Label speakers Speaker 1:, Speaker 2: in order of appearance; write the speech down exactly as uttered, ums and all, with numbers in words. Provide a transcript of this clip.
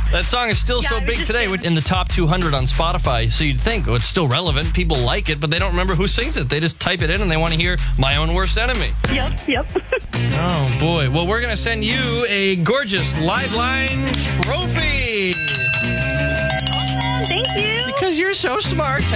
Speaker 1: That song is still
Speaker 2: Yeah,
Speaker 1: so
Speaker 2: I was
Speaker 1: big
Speaker 2: just
Speaker 1: today
Speaker 2: saying-
Speaker 1: in the top two hundred on Spotify. So you'd think, oh, it's still relevant. People like it, but they don't remember who sings it. They just type it in and they want to hear My Own Worst Enemy.
Speaker 2: Yep, yep.
Speaker 1: Oh, boy. Well, we're going to send you a gorgeous Liveline trophy.
Speaker 2: Thank you.
Speaker 1: Because you're so smart.